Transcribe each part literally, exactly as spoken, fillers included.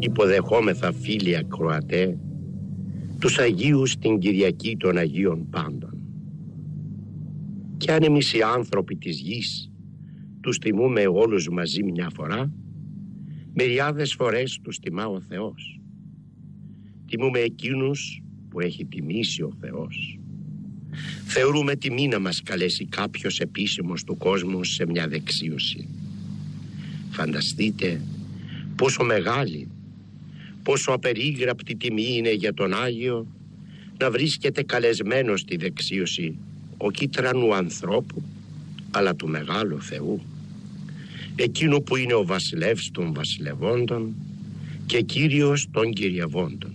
Υποδεχόμεθα, φίλοι ακροατέ, τους Αγίους την Κυριακή των Αγίων Πάντων. Κι αν εμείς οι άνθρωποι της γης τους τιμούμε όλους μαζί μια φορά, μεριάδες φορές τους τιμά ο Θεός. Τιμούμε εκείνους που έχει τιμήσει ο Θεός. Θεωρούμε τιμή να μας καλέσει κάποιος επίσημος του κόσμου σε μια δεξίωση. Φανταστείτε πόσο μεγάλη, πόσο απερίγραπτη τιμή είναι για τον Άγιο να βρίσκεται καλεσμένος στη δεξίωση ο κύτρανου ανθρώπου, αλλά του μεγάλου Θεού, εκείνου που είναι ο βασιλεύς των βασιλευόντων και κύριος των κυριευόντων.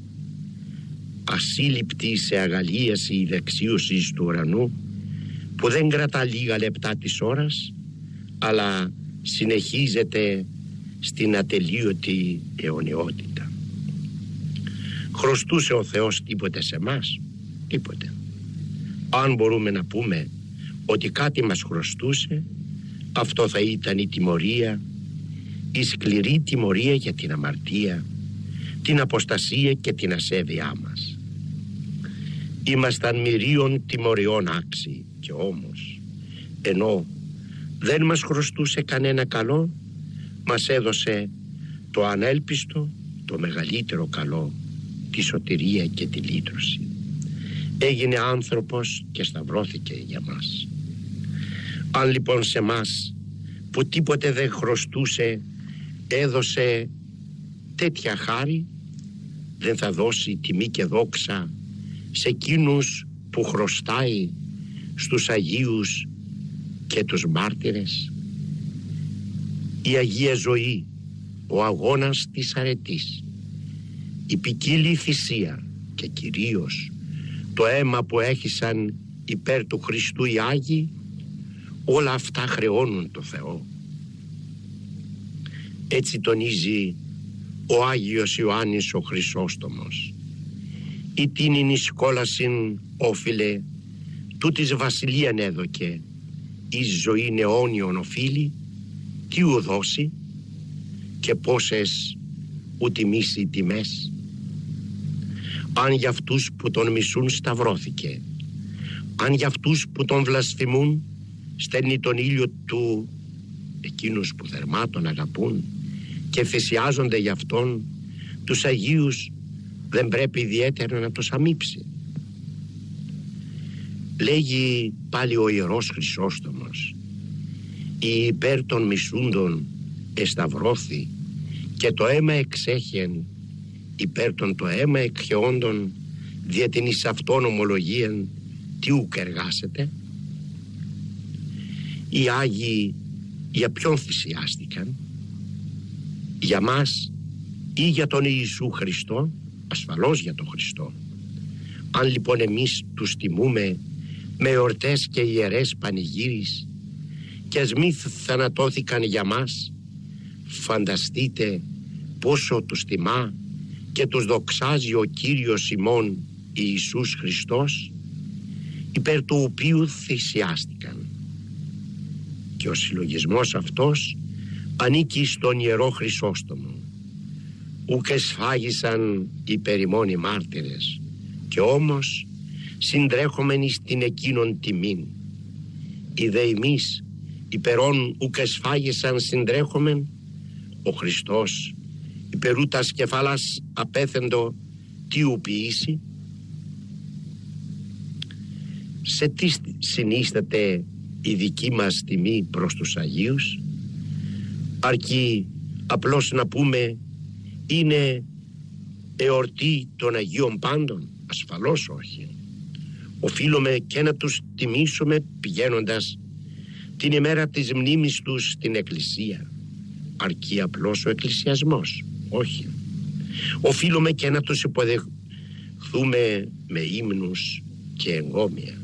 Ασύλληπτη σε αγαλίαση η δεξίωση του ουρανού, που δεν κρατά λίγα λεπτά της ώρας, αλλά συνεχίζεται στην ατελείωτη αιωνιότητα. Χρωστούσε ο Θεός τίποτε σε μας? Τίποτε. Αν μπορούμε να πούμε ότι κάτι μας χρωστούσε, αυτό θα ήταν η τιμωρία, η σκληρή τιμωρία για την αμαρτία, την αποστασία και την ασέβειά μας. Ήμασταν μυρίων τιμωριών άξιοι, και όμως, ενώ δεν μας χρωστούσε κανένα καλό, μας έδωσε το ανέλπιστο, το μεγαλύτερο καλό, τη σωτηρία και τη λύτρωση. Έγινε άνθρωπος και σταυρώθηκε για μας. Αν λοιπόν σε μας που τίποτε δεν χρωστούσε έδωσε τέτοια χάρη, δεν θα δώσει τιμή και δόξα σε εκείνους που χρωστάει, στους Αγίους και τους μάρτυρες? Η Αγία Ζωή, ο αγώνας της αρετής, η ποικίλη θυσία και κυρίως το αίμα που έχησαν υπέρ του Χριστού οι Άγιοι, όλα αυτά χρεώνουν το Θεό. Έτσι τονίζει ο Άγιος Ιωάννης ο Χρυσόστομος. «Η τίνην εις κόλασιν όφιλε, τούτης βασιλείαν έδωκε, εις ζωήν αιώνιον οφείλει, τι ου δώσει και πόσες ου τιμήσει τιμές. Αν για αυτούς που τον μισούν σταυρώθηκε, αν για αυτούς που τον βλασφημούν στέλνει τον ήλιο του, εκείνους που θερμά τον αγαπούν και θυσιάζονται για αυτόν, τους Αγίους δεν πρέπει ιδιαίτερα να τους αμείψει». Λέγει πάλι ο Ιερός Χρυσόστομος, «Η υπέρ των μισούντων εσταυρώθη και το αίμα εξέχεν, υπέρ των το αίμα εκχεόντων, δια την εις αυτόν ομολογίαν τι ουκ εργάσετε». Οι Άγιοι για ποιον θυσιάστηκαν? Για μας ή για τον Ιησού Χριστό? Ασφαλώς για τον Χριστό. Αν λοιπόν εμείς τους τιμούμε με εορτές και ιερές πανηγύρις, και ας μη θανατώθηκαν για μας, φανταστείτε πόσο τους τιμά και τους δοξάζει ο Κύριος ημών Ιησούς Χριστός, υπέρ του οποίου θυσιάστηκαν. Και ο συλλογισμός αυτός ανήκει στον Ιερό Χρυσόστομο. Ουκ εσφάγισαν οι περιμόνοι μάρτυρες, και όμως συντρέχομενοι στην εκείνον τιμήν. Οι δε εμείς υπερών ουκ εσφάγισαν συντρέχομεν, ο Χριστός υπερού τας κεφαλάς απέθεντο τι ου ποιήσει. Σε τι συνίσταται η δική μας τιμή προς τους Αγίους? Αρκεί απλώς να πούμε είναι εορτή των Αγίων Πάντων? Ασφαλώς όχι. Οφείλουμε και να τους τιμήσουμε πηγαίνοντας την ημέρα της μνήμης τους στην Εκκλησία. Αρκεί απλώς ο εκκλησιασμός? Όχι. Οφείλουμε και να τους υποδεχθούμε με ύμνους και εγκόμια.